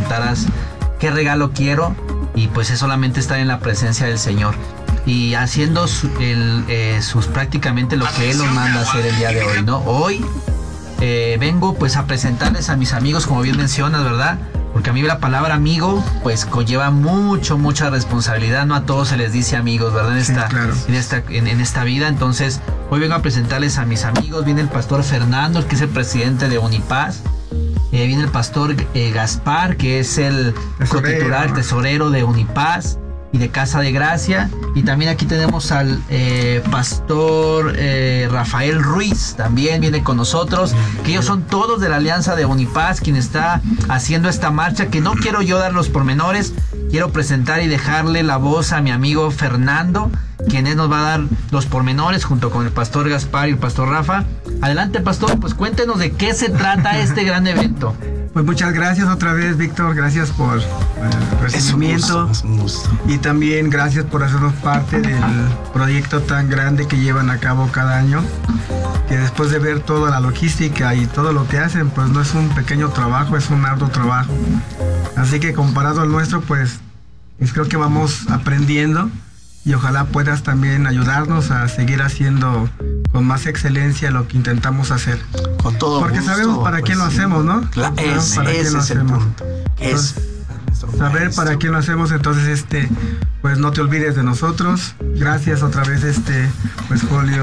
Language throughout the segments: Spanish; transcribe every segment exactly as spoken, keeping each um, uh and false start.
preguntaras qué regalo quiero, y pues es solamente estar en la presencia del Señor y haciendo su, el, eh, sus prácticamente lo que Él nos manda a hacer el día de hoy, ¿no? Hoy eh, vengo pues a presentarles a mis amigos, como bien mencionas, ¿verdad? Porque a mí la palabra amigo pues conlleva mucho, mucha responsabilidad. No a todos se les dice amigos, ¿verdad? En esta, sí, claro. en, esta en, en esta vida. Entonces hoy vengo a presentarles a mis amigos. Viene el pastor Fernando, que es el presidente de Unipaz. Eh, viene el pastor eh, Gaspar, que es el cotitular, tesorero de Unipaz y de Casa de Gracia. Y también aquí tenemos al eh, pastor eh, Rafael Ruiz, también viene con nosotros, que ellos son todos de la Alianza de Unipaz, quien está haciendo esta marcha, que no quiero yo dar los pormenores, quiero presentar y dejarle la voz a mi amigo Fernando, quien él nos va a dar los pormenores junto con el pastor Gaspar y el pastor Rafa. Adelante, pastor, pues cuéntenos de qué se trata este gran evento. Pues muchas gracias otra vez, Víctor, gracias por el recibimiento. Es un gusto, es un gusto. Y también gracias por hacernos parte del proyecto tan grande que llevan a cabo cada año, que después de ver toda la logística y todo lo que hacen, pues no es un pequeño trabajo, es un arduo trabajo. Así que comparado al nuestro, pues, pues creo que vamos aprendiendo, y ojalá puedas también ayudarnos a seguir haciendo con más excelencia lo que intentamos hacer. Con todo Porque gusto, sabemos para pues, quién lo sí. hacemos, ¿no? Claro, es, para ese quién lo es el hacemos. punto. Es Entonces, saber para quién lo hacemos, entonces este, pues no te olvides de nosotros. Gracias otra vez, este, pues Julio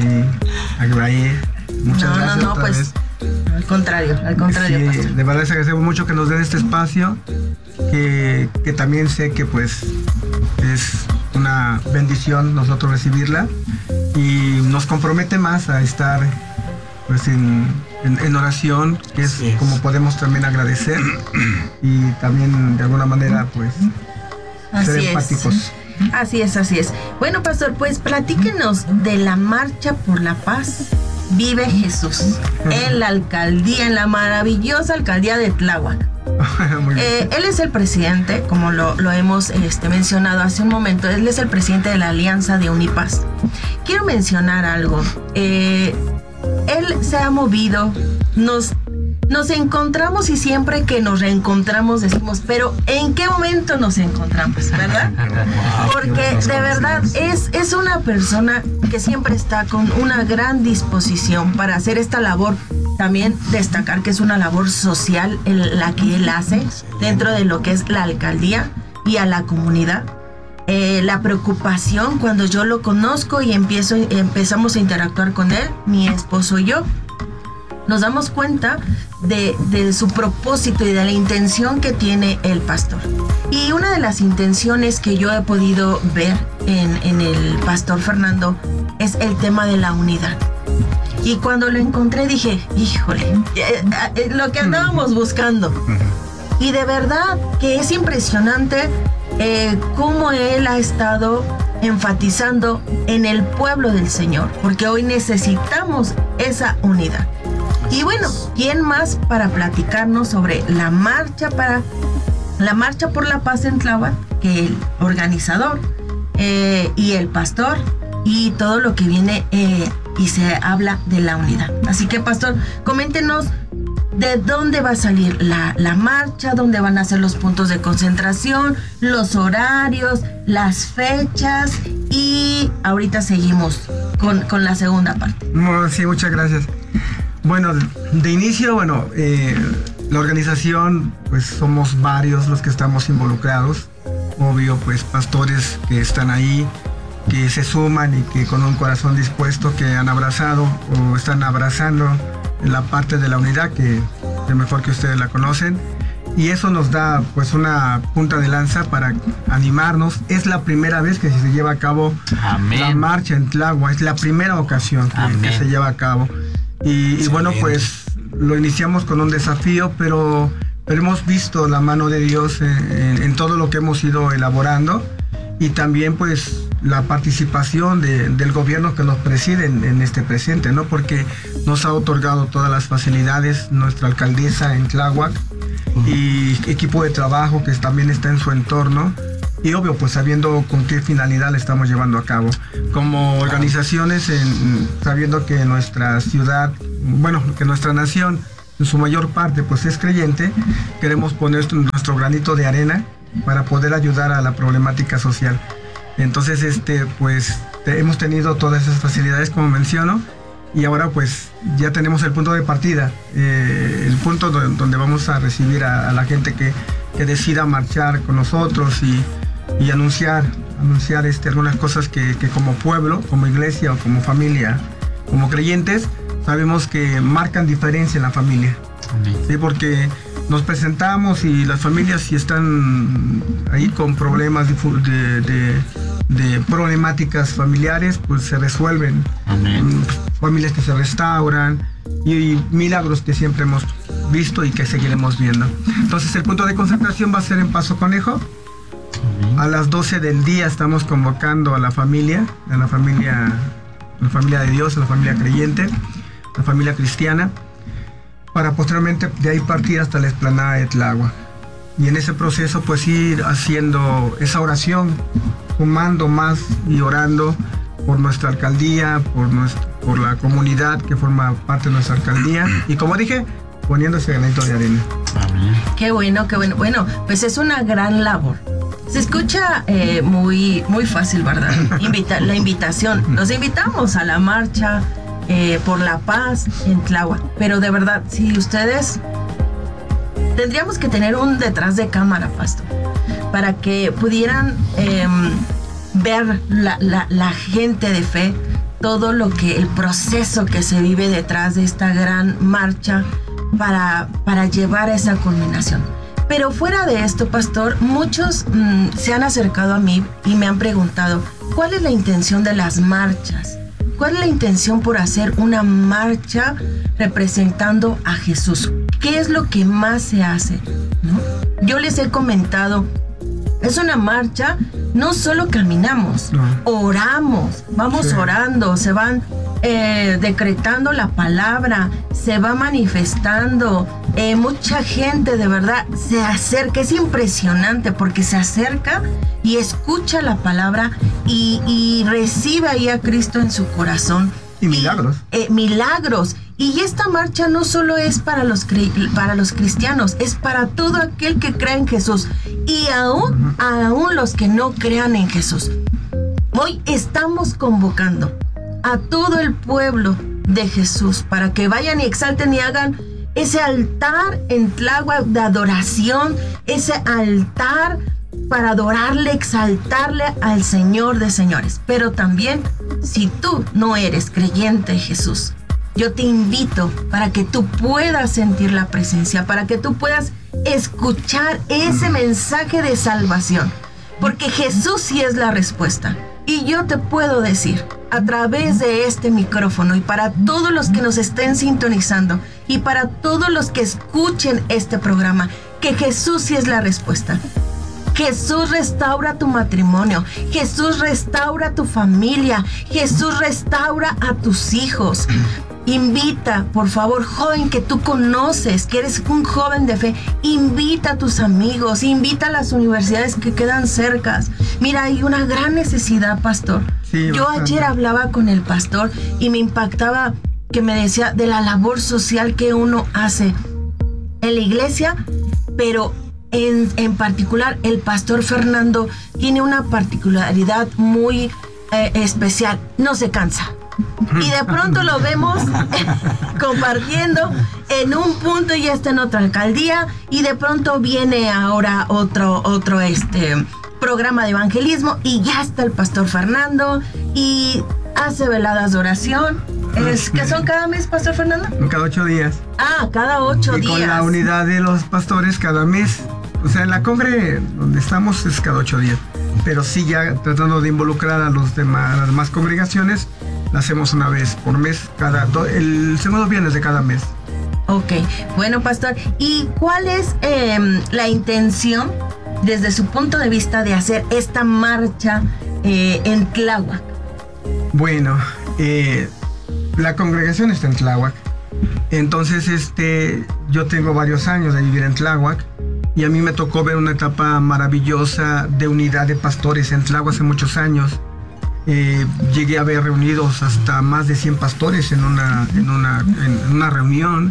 y Aglaé. Muchas no, gracias no, no, otra pues, vez. Al contrario, al contrario. Sí, pastor. de verdad les agradecemos mucho que nos den este espacio, que, que también sé que pues es una bendición nosotros recibirla, y nos compromete más a estar pues en, en, en oración, que es, sí, como podemos también agradecer y también de alguna manera pues Así ser es. empáticos. Así es, así es. Bueno, pastor, pues platíquenos de la Marcha por la Paz Vive Jesús en la alcaldía, en la maravillosa alcaldía de Tláhuac. Muy bien. Eh, él es el presidente, como lo, lo hemos este, mencionado hace un momento, él es el presidente de la Alianza de Unipaz. Quiero mencionar algo. Eh, él se ha movido, nos, nos encontramos, y siempre que nos reencontramos decimos, pero ¿en qué momento nos encontramos? ¿Verdad? Porque de verdad es, es una persona que siempre está con una gran disposición para hacer esta labor. También destacar que es una labor social en la que él hace dentro de lo que es la alcaldía y a la comunidad. Eh, la preocupación cuando yo lo conozco y empiezo, empezamos a interactuar con él, mi esposo y yo, nos damos cuenta de, de su propósito y de la intención que tiene el pastor. Y una de las intenciones que yo he podido ver en, en el pastor Fernando es el tema de la unidad. Y cuando lo encontré dije, híjole, eh, eh, lo que andábamos buscando. Y de verdad que es impresionante eh, cómo él ha estado enfatizando en el pueblo del Señor, porque hoy necesitamos esa unidad. Y bueno, ¿quién más para platicarnos sobre la marcha para la marcha por la paz en Tláhuac que el organizador eh, y el pastor y todo lo que viene eh, y se habla de la unidad? Así que, pastor, coméntenos de dónde va a salir la, la marcha, dónde van a ser los puntos de concentración, los horarios, las fechas, y ahorita seguimos con, con la segunda parte. No, sí, muchas gracias. Bueno, de inicio, bueno, eh, la organización, pues somos varios los que estamos involucrados. Obvio, pues pastores que están ahí, que se suman y que con un corazón dispuesto, que han abrazado o están abrazando la parte de la unidad, que es mejor que ustedes la conocen. Y eso nos da pues una punta de lanza para animarnos. Es la primera vez que se lleva a cabo Amén. La marcha en Tláhuac, es la primera ocasión que, que se lleva a cabo. Y, y bueno, pues lo iniciamos con un desafío, pero, pero hemos visto la mano de Dios en, en, en todo lo que hemos ido elaborando, y también pues la participación de, del gobierno que nos preside en, en este presente, ¿no? Porque nos ha otorgado todas las facilidades nuestra alcaldesa en Tláhuac, uh-huh. y equipo de trabajo que también está en su entorno, y obvio pues sabiendo con qué finalidad le estamos llevando a cabo como organizaciones, en, sabiendo que nuestra ciudad, bueno, que nuestra nación en su mayor parte pues es creyente, queremos poner nuestro granito de arena para poder ayudar a la problemática social. Entonces, este, pues te, hemos tenido todas esas facilidades como menciono, y ahora pues ya tenemos el punto de partida, eh, el punto do, donde vamos a recibir a, a la gente que, que decida marchar con nosotros y, y anunciar, anunciar este, algunas cosas que, que como pueblo, como iglesia o como familia, como creyentes, sabemos que marcan diferencia en la familia. Sí, porque nos presentamos y las familias si están ahí con problemas de, de, de problemáticas familiares, pues se resuelven. Amén. Familias que se restauran y, y milagros que siempre hemos visto y que seguiremos viendo. Entonces el punto de concentración va a ser en Paso Conejo. Amén. A las doce del día estamos convocando a la familia, a la familia, a la familia de Dios, a la familia creyente, a la familia cristiana, para posteriormente de ahí partir hasta la explanada de Tláhuac. Y en ese proceso pues ir haciendo esa oración, sumando más y orando por nuestra alcaldía, por, nuestro, por la comunidad que forma parte de nuestra alcaldía y como dije, poniendo ese granito de arena. Qué bueno, qué bueno. Bueno, pues es una gran labor. Se escucha eh, muy, muy fácil, ¿verdad? Invita, la invitación. Los invitamos a la marcha eh, por la paz en Tláhuac. Pero de verdad, si ustedes... Tendríamos que tener un detrás de cámara, pastor, para que pudieran eh, ver la, la, la gente de fe, todo lo que, el proceso que se vive detrás de esta gran marcha para, para llevar a esa culminación. Pero fuera de esto, pastor, muchos mmm, se han acercado a mí y me han preguntado, ¿cuál es la intención de las marchas? ¿Cuál es la intención por hacer una marcha representando a Jesús? ¿Qué es lo que más se hace? ¿No? Yo les he comentado, es una marcha, no solo caminamos, no. oramos, vamos sí. orando, se van eh, decretando la palabra, se va manifestando, eh, mucha gente de verdad se acerca, es impresionante porque se acerca y escucha la palabra y, y recibe ahí a Cristo en su corazón. Y milagros. Y, eh, milagros. Y esta marcha no solo es para los, para los cristianos, es para todo aquel que cree en Jesús. Y aún, uh-huh. aún los que no crean en Jesús. Hoy estamos convocando a todo el pueblo de Jesús para que vayan y exalten y hagan ese altar en Tláhuac de adoración, ese altar para adorarle, exaltarle al Señor de señores. Pero también, si tú no eres creyente de Jesús, yo te invito para que tú puedas sentir la presencia, para que tú puedas escuchar ese mensaje de salvación, porque Jesús sí es la respuesta. Y yo te puedo decir, a través de este micrófono, y para todos los que nos estén sintonizando, y para todos los que escuchen este programa, que Jesús sí es la respuesta. Jesús restaura tu matrimonio, Jesús restaura tu familia, Jesús restaura a tus hijos. Invita, por favor, joven que tú conoces, que eres un joven de fe, invita a tus amigos, invita a las universidades que quedan cercas. Mira, hay una gran necesidad, pastor. Sí, Yo bastante. ayer hablaba con el pastor y me impactaba que me decía de la labor social que uno hace en la iglesia, pero en, en particular el pastor Fernando tiene una particularidad muy eh, especial, no se cansa. Y de pronto lo vemos compartiendo en un punto y está en otra alcaldía y de pronto viene ahora otro, otro este, programa de evangelismo y ya está el pastor Fernando y hace veladas de oración. Es, ¿Qué son cada mes, pastor Fernando? Cada ocho días. Ah, cada ocho y días. Con la unidad de los pastores cada mes. O sea, en la congre donde estamos es cada ocho días. Pero sí ya tratando de involucrar a, los demás, a las demás congregaciones, la hacemos una vez por mes, cada do, el segundo viernes de cada mes. Ok, bueno, pastor, ¿y cuál es eh, la intención desde su punto de vista de hacer esta marcha eh, en Tláhuac? Bueno, eh, la congregación está en Tláhuac, entonces este, yo tengo varios años de vivir en Tláhuac y a mí me tocó ver una etapa maravillosa de unidad de pastores en Tláhuac hace muchos años. Eh, llegué a ver reunidos hasta más de cien pastores en una, en una, en una reunión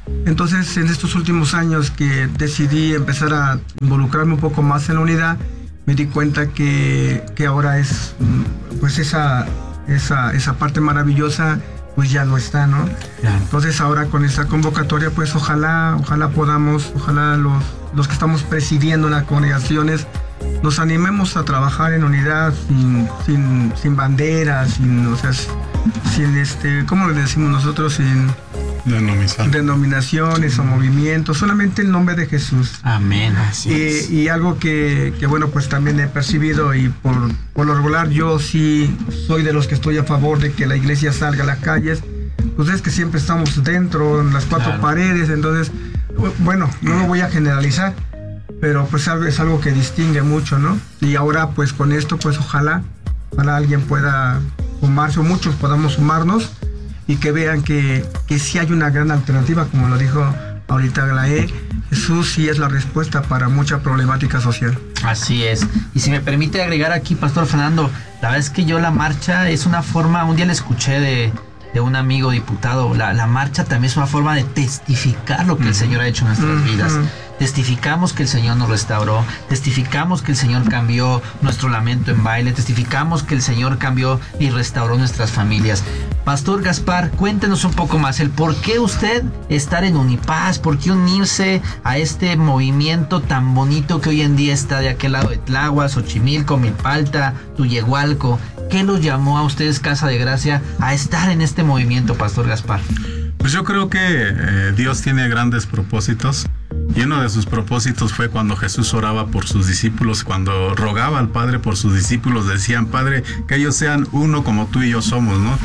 Entonces, en estos últimos años que decidí empezar a involucrarme un poco más en la unidad, me di cuenta que, que ahora es, pues esa, esa, esa parte maravillosa, pues ya no está, ¿no? Claro. Entonces ahora con esta convocatoria, pues ojalá, ojalá podamos, ojalá los, los que estamos presidiendo las congregaciones, nos animemos a trabajar en unidad sin, sin, sin banderas, sin, o sea, sin este, ¿cómo le decimos nosotros? Sin Denominación. denominaciones o movimientos, solamente el nombre de Jesús. Amén. Y, y algo que, que, bueno, pues también he percibido, y por, por lo regular yo sí soy de los que estoy a favor de que la iglesia salga a las calles, pues es que siempre estamos dentro, en las cuatro Claro. paredes, entonces, bueno, no lo voy a generalizar, pero pues es algo que distingue mucho, ¿no? Y ahora pues con esto, pues ojalá, ojalá alguien pueda sumarse, o muchos podamos sumarnos, y que vean que, que sí hay una gran alternativa, como lo dijo ahorita Aglaé. Jesús sí es la respuesta para mucha problemática social. Así es. Y si me permite agregar aquí, Pastor Fernando, la verdad es que yo la marcha es una forma, un día le escuché de, de un amigo diputado, la, la marcha también es una forma de testificar lo que el Señor ha hecho en nuestras vidas. Testificamos que el Señor nos restauró, testificamos que el Señor cambió nuestro lamento en baile, testificamos que el Señor cambió y restauró nuestras familias. Pastor Gaspar, cuéntenos un poco más el por qué usted estar en Unipaz, por qué unirse a este movimiento tan bonito que hoy en día está de aquel lado de Tláhuac, Xochimilco, Milpalta, Tuyehualco. ¿Qué los llamó a ustedes, Casa de Gracia, a estar en este movimiento, Pastor Gaspar? Pues yo creo que eh, Dios tiene grandes propósitos, y uno de sus propósitos fue cuando Jesús oraba por sus discípulos, cuando rogaba al Padre por sus discípulos, decían: Padre, que ellos sean uno como tú y yo somos, ¿no?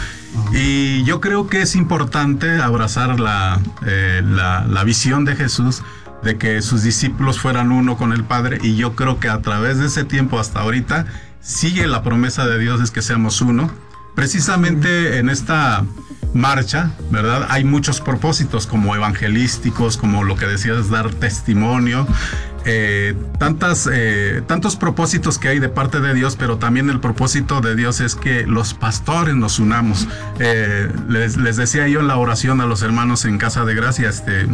Y yo creo que es importante abrazar la, eh, la, la visión de Jesús, de que sus discípulos fueran uno con el Padre, y yo creo que a través de ese tiempo hasta ahorita sigue la promesa de Dios, es que seamos uno. Precisamente en esta marcha, ¿verdad? Hay muchos propósitos como evangelísticos, como lo que decías, dar testimonio, eh, tantas, eh, tantos propósitos que hay de parte de Dios, pero también el propósito de Dios es que los pastores nos unamos. Eh, les, les decía yo en la oración a los hermanos en Casa de Gracia, este...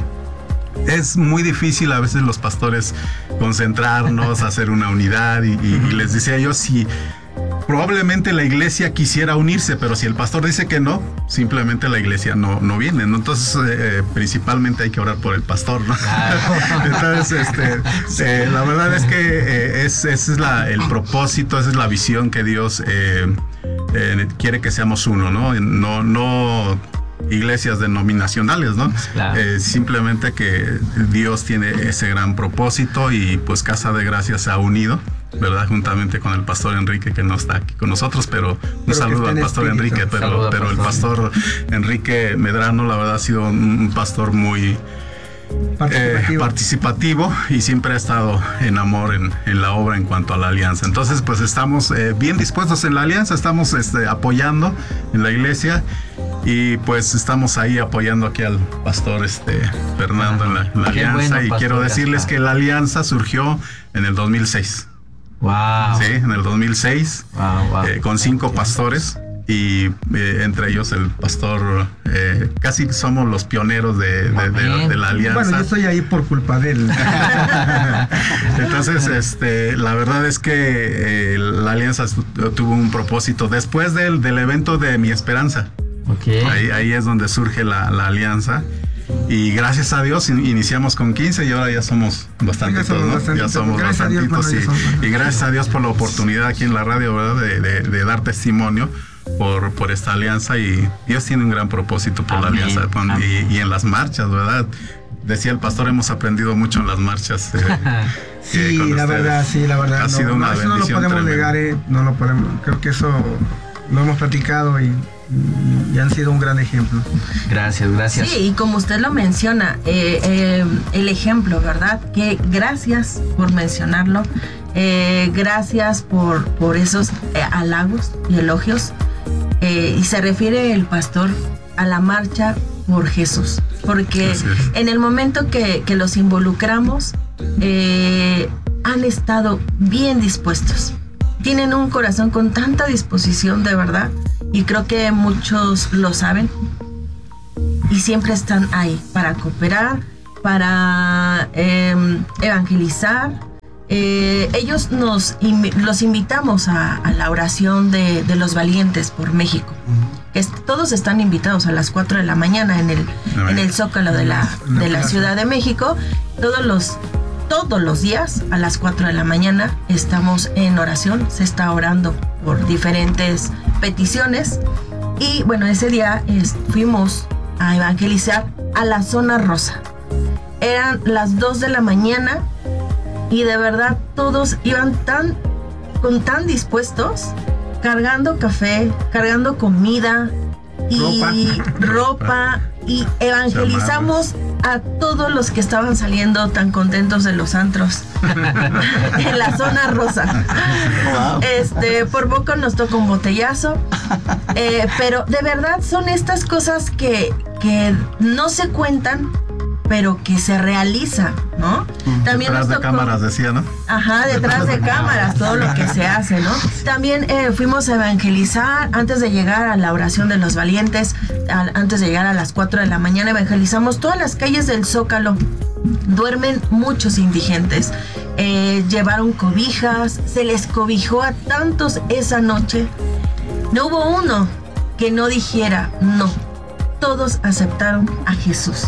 es muy difícil a veces los pastores concentrarnos, hacer una unidad, y, y, y les decía yo, si probablemente la iglesia quisiera unirse, pero si el pastor dice que no, simplemente la iglesia no, no viene, ¿no? Entonces, eh, principalmente hay que orar por el pastor, ¿no? Claro. Entonces, este, eh, la verdad es que eh, es, ese es la, el propósito, esa es la visión que Dios eh, eh, quiere que seamos uno, ¿no? No, no iglesias denominacionales, ¿no? Claro. Eh, simplemente que Dios tiene ese gran propósito, y pues Casa de Gracia se ha unido, ¿verdad? Juntamente con el pastor Enrique, que no está aquí con nosotros, pero un pero saludo al pastor espíritu. Enrique, pero, Saludo, pero pastor. el pastor Enrique Medrano, la verdad, ha sido un pastor muy Participativo. Eh, participativo, y siempre ha estado en amor en, en la obra en cuanto a la alianza. Entonces, pues estamos eh, bien dispuestos en la alianza, estamos este, apoyando en la iglesia, y pues estamos ahí apoyando aquí al pastor este, Fernando en la, en la Qué alianza. bueno, y Pastor quiero decirles Gaspar. que la alianza surgió en el dos mil seis. Wow. Sí, en el dos mil seis, Wow, wow. eh, con cinco pastores, y eh, entre ellos el pastor, eh, casi somos los pioneros de, de, de, de la alianza. Bueno, yo estoy ahí por culpa de él. Entonces, este, la verdad es que eh, la alianza tuvo un propósito después del, del evento de Mi Esperanza. Okay. Ahí, ahí es donde surge la, la alianza. Y gracias a Dios in, iniciamos con quince, y ahora ya somos bastantitos, Ya somos ¿no? bastantitos. Ya somos Gracias a Dios, bastantitos, bueno, ya y, somos y gracias a Dios por la oportunidad aquí en la radio, ¿verdad? De, de, de dar testimonio por, por esta alianza, y Dios tiene un gran propósito por Amén. la alianza, con, y, y en las marchas, ¿verdad? Decía el pastor, hemos aprendido mucho en las marchas. Eh, Sí, eh, con la ustedes. verdad, sí, la verdad. Ha no, sido una no, eso no lo bendición podemos tremenda. negar, eh, no lo podemos. Creo que eso lo hemos platicado, y, y han sido un gran ejemplo. Gracias, gracias. Sí, y como usted lo menciona, eh, eh, el ejemplo, ¿verdad? Que gracias por mencionarlo, eh, gracias por, por esos eh, halagos y elogios. Eh, y se refiere el pastor a la marcha por Jesús, porque Así es. en el momento que, que los involucramos, eh, han estado bien dispuestos. Tienen un corazón con tanta disposición, de verdad, y creo que muchos lo saben. y siempre están ahí para cooperar, para eh, evangelizar. Eh, ellos nos los invitamos a, a la oración de, de los valientes por México. Es, todos están invitados a las cuatro de la mañana en el, en el Zócalo de la, de la Ciudad de México. Todos los, todos los días a las cuatro de la mañana estamos en oración. Se está orando por diferentes peticiones. Y bueno, ese día es, fuimos a evangelizar a la zona rosa. Eran las dos de la mañana y de verdad todos iban tan, con tan dispuestos, cargando café, cargando comida y ropa, ropa y evangelizamos a todos los que estaban saliendo tan contentos de los antros en la zona rosa. Wow. Este, por poco nos toca un botellazo, eh, pero de verdad son estas cosas que, que no se cuentan, pero que se realiza, ¿no? Mm, También detrás tocó, de cámaras, decía, ¿no? Ajá, detrás de cámaras, todo lo que se hace, ¿no? También eh, fuimos a evangelizar antes de llegar a la oración de los valientes, a, antes de llegar a las cuatro de la mañana, evangelizamos todas las calles del Zócalo. Duermen muchos indigentes, eh, llevaron cobijas, se les cobijó a tantos esa noche. No hubo uno que no dijera no. Todos aceptaron a Jesús.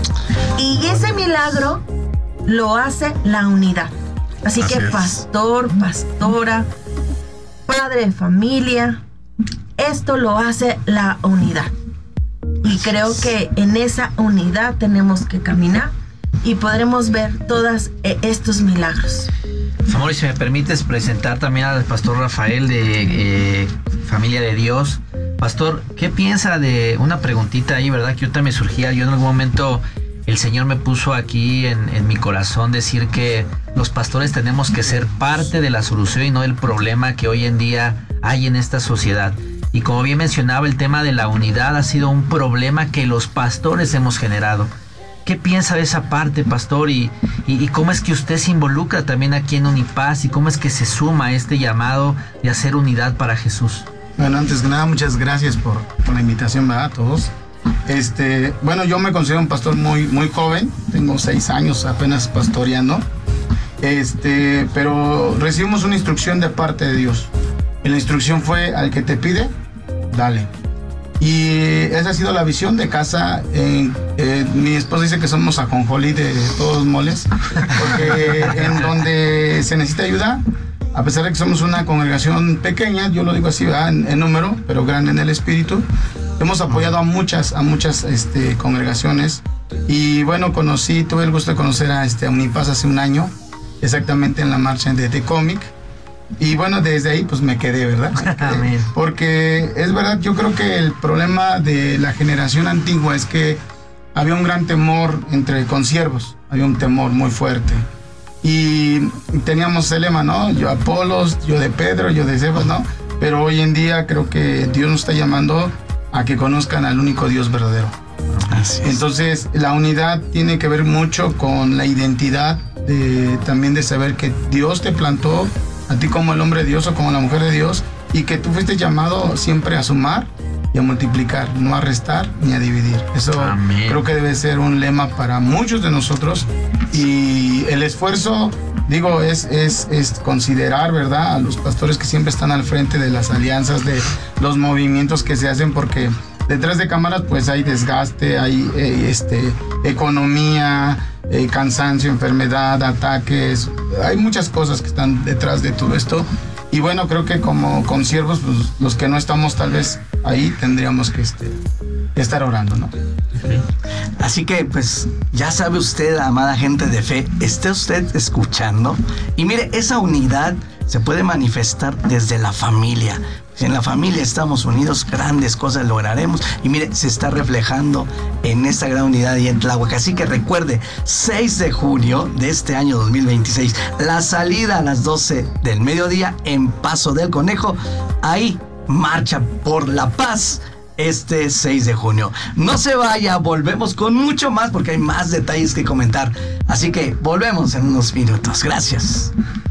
Y ese milagro lo hace la unidad. Así, Así que es. pastor, pastora, padre de familia, esto lo hace la unidad. Y creo que en esa unidad tenemos que caminar y podremos ver todos eh, estos milagros. Amor, y si me permites presentar también al pastor Rafael de eh, Familia de Dios. Pastor, ¿qué piensa de una preguntita ahí, verdad? Que ahorita me surgía, yo en algún momento el Señor me puso aquí en, en mi corazón decir que los pastores tenemos que ser parte de la solución y no del problema que hoy en día hay en esta sociedad. Y como bien mencionaba, el tema de la unidad ha sido un problema que los pastores hemos generado. ¿Qué piensa de esa parte, pastor? Y, y, y cómo es que usted se involucra también aquí en Unipaz y cómo es que se suma a este llamado de hacer unidad para Jesús. Bueno, antes que nada, muchas gracias por, por la invitación, ¿verdad? A todos. Este, bueno, yo me considero un pastor muy, muy joven, tengo seis años apenas pastoreando, este, pero recibimos una instrucción de parte de Dios. Y la instrucción fue: al que te pide, dale. Y esa ha sido la visión de casa. Eh, eh, mi esposa dice que somos ajonjolí de todos los moles, porque en donde se necesita ayuda, a pesar de que somos una congregación pequeña, yo lo digo así, ¿verdad? En, en número, pero grande en el espíritu, hemos apoyado a muchas, a muchas este, congregaciones. Y bueno, conocí, tuve el gusto de conocer a, este, a Unipaz hace un año, exactamente en la marcha de The Comic. Y bueno, desde ahí pues me quedé, ¿verdad? Me quedé. Porque es verdad, yo creo que el problema de la generación antigua es que había un gran temor entre consiervos, había un temor muy fuerte. Y teníamos el lema, ¿no? Yo Apolos, yo de Pedro, yo de Cefas, ¿no? Pero hoy en día creo que Dios nos está llamando a que conozcan al único Dios verdadero. Así es. Entonces, la unidad tiene que ver mucho con la identidad, de, también de saber que Dios te plantó a ti como el hombre de Dios o como la mujer de Dios, y que tú fuiste llamado siempre a sumar y a multiplicar, no a restar ni a dividir. Eso Amén. Creo que debe ser un lema para muchos de nosotros. Y el esfuerzo, digo, es, es, es considerar, ¿verdad?, a los pastores que siempre están al frente de las alianzas, de los movimientos que se hacen, porque detrás de cámaras pues hay desgaste, hay eh, este, economía, eh, cansancio, enfermedad, ataques, hay muchas cosas que están detrás de todo esto. Y bueno, creo que como consiervos, pues, los que no estamos tal vez ahí, tendríamos que este, estar orando, ¿no? Okay. Así que pues ya sabe usted, amada gente de fe, esté usted escuchando. Y mire, esa unidad se puede manifestar desde la familia. Si en la familia estamos unidos, grandes cosas lograremos. Y mire, se está reflejando en esta gran unidad y en Tláhuac. Así que recuerde, seis de junio de este año dos mil veintiséis, la salida a las doce del mediodía en Paso del Conejo. Ahí, marcha por la paz este seis de junio. No se vaya, volvemos con mucho más porque hay más detalles que comentar. Así que volvemos en unos minutos. Gracias.